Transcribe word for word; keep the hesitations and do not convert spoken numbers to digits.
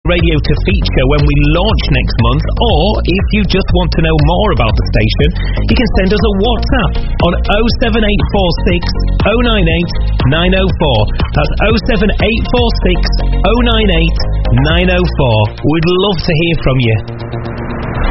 Radio to feature when we launch next month, or if you just want to know more about the station, you can send us a WhatsApp on oh seven eight four six, oh nine eight, nine oh four. That's oh seven eight four six, oh nine eight, nine oh four. We'd love to hear from you.